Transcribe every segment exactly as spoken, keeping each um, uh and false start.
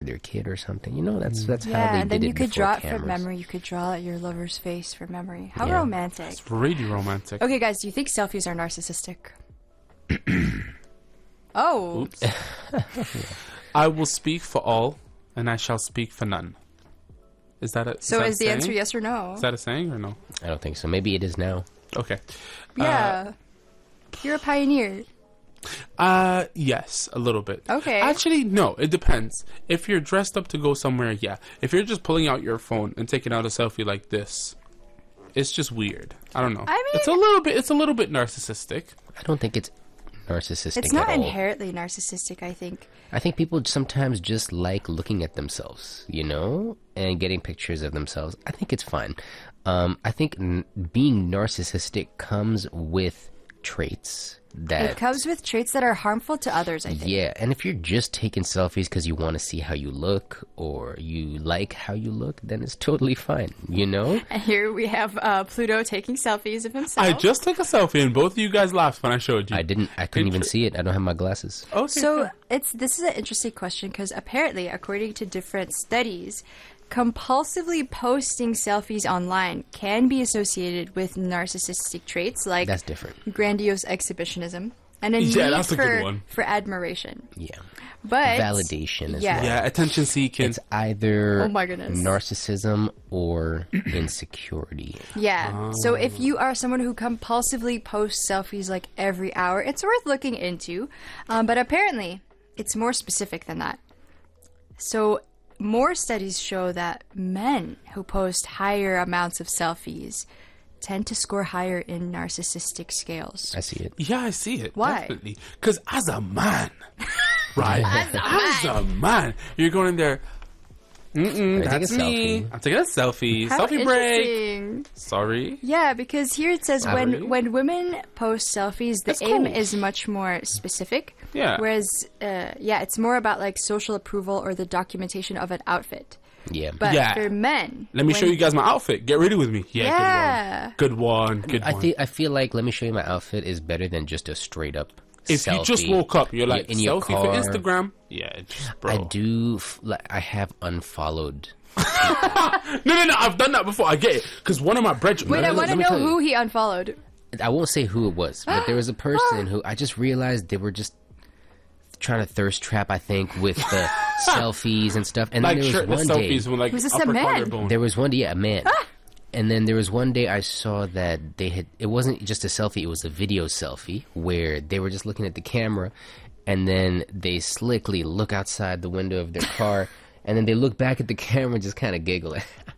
their kid or something. You know, that's that's yeah, how they and did then you it could before draw it cameras. from memory. You could draw your lover's face from memory. How Yeah. romantic. It's really romantic. Okay, guys, do you think selfies are narcissistic? Oh. Oops. I will speak for all, and I shall speak for none. Is that a is So that is a the saying? answer yes or no? Is that a saying or no? I don't think so. Maybe it is now. Okay. Yeah. You're a pioneer. Uh, yes, a little bit. Okay. Actually, no, it depends. If you're dressed up to go somewhere, yeah. If you're just pulling out your phone and taking out a selfie like this, it's just weird. I don't know. I mean- it's a little bit. It's a little bit narcissistic. I don't think it's narcissistic It's not at all. inherently narcissistic, I think. I think people sometimes just like looking at themselves, you know, and getting pictures of themselves. I think it's fine. Um, I think n- being narcissistic comes with traits that It comes with traits that are harmful to others, I think. yeah, and if you're just taking selfies because you want to see how you look or you like how you look, then it's totally fine, you know? And here we have uh, Pluto taking selfies of himself. I just took a selfie and both of you guys laughed when I showed you. I didn't, I couldn't even see it. I don't have my glasses. Okay. So it's this is an interesting question because apparently, according to different studies, compulsively posting selfies online can be associated with narcissistic traits like That's different. grandiose exhibitionism and a Yeah, need that's a for, good one. for admiration. Yeah. But Validation as yeah. well. yeah, attention seeking. It's either Oh my goodness. narcissism or insecurity. Yeah. So if you are someone who compulsively posts selfies like every hour, it's worth looking into. Um, but apparently, it's more specific than that. So more studies show that men who post higher amounts of selfies tend to score higher in narcissistic scales. I see it. Yeah, I see it. Why? Definitely. Because as a man, right? as, a man, you're going in there. Mm-mm, Can I take that's a me. selfie? I'm taking a selfie. How selfie break. interesting. Sorry. Yeah, because here it says Sorry. when when women post selfies, the That's aim cool. is much more specific. Yeah. Whereas, uh, yeah, it's more about like social approval or the documentation of an outfit. Yeah. But Yeah. for men, Let me when- show you guys my outfit. Get ready with me. Yeah. Yeah. Good one. Good one. Good I one. think I feel like let me show you my outfit is better than just a straight up if selfie. you just woke up, you're like, in your selfie for car. Instagram. Yeah, just, bro. I do. F- like, I have unfollowed. No, no, no. I've done that before. I get it. Because one of my brethren. Wait, I let want to me know tell you. who he unfollowed. I won't say who it was, but there was a person who I just realized they were just trying to thirst trap. I think with the selfies and stuff. And like then there shirtless was one day. selfies with like Was this a upper man? collarbone. There was one day, yeah, a man. And then there was one day I saw that they had, it wasn't just a selfie, it was a video selfie where they were just looking at the camera and then they slickly look outside the window of their car and then they look back at the camera and just kind of giggle.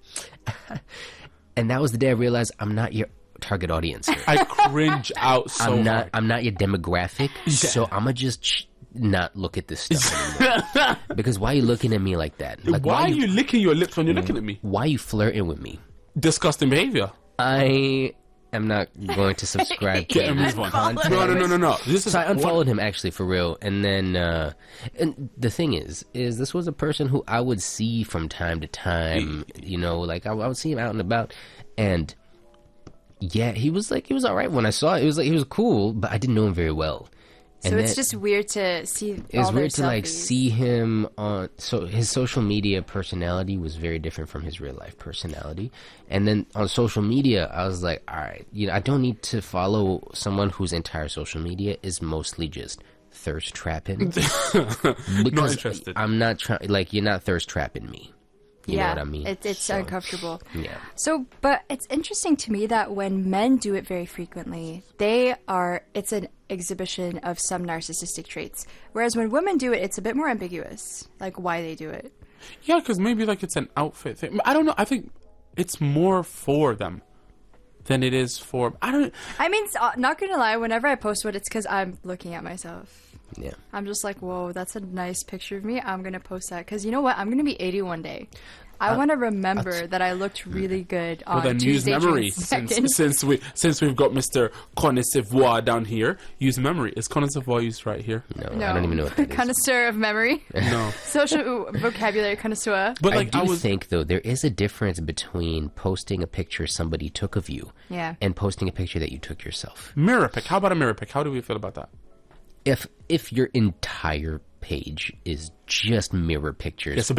And that was the day I realized I'm not your target audience here. I cringe out so I'm not, hard. I'm not your demographic, so I'm gonna just sh- not look at this stuff anymore. Because why are you looking at me like that? Like, why, are you licking your lips when you're looking at me? why are you flirting with me? Disgusting behavior. I am not going to subscribe to Get him his move on. content. No, no, no, no, no. This is So I unfollowed him actually for real, and then uh, and the thing is, is this was a person who I would see from time to time. You know, like I, I would see him out and about, and yeah, he was like he was all right when I saw it. It was like he was cool, but I didn't know him very well. So And it's that- just weird to see. it was all their weird to like selfies. see him on. So his social media personality was very different from his real life personality. And then on social media, I was like, all right, you know, I don't need to follow someone whose entire social media is mostly just thirst trapping. Because interested. I'm not trying. Like you're not thirst trapping me. You yeah, know what I mean? It, it's So, uncomfortable. Yeah. So, but it's interesting to me that when men do it very frequently, they are, it's an exhibition of some narcissistic traits. Whereas when women do it, it's a bit more ambiguous, like why they do it. Yeah, because maybe like it's an outfit thing. I don't know. I think it's more for them than it is for. I don't. I mean, s- uh, not gonna lie, whenever I post one, it's because I'm looking at myself. Yeah. I'm just like, whoa, that's a nice picture of me. I'm gonna post that because you know what? I'm gonna be eighty one day. I want to remember that I looked really good on Well, then use Tuesday, memory June since second. since we since we've got Mister Connoisseur down here. Use memory. Is Connoisseur used right here? No, No, I don't even know what that is. connoisseur of memory, No. social vocabulary connoisseur. But I like do I, was. think though there is a difference between posting a picture somebody took of you Yeah. and posting a picture that you took yourself. Mirror pic. How about a mirror pic? How do we feel about that? If if your entire page is just mirror pictures It's a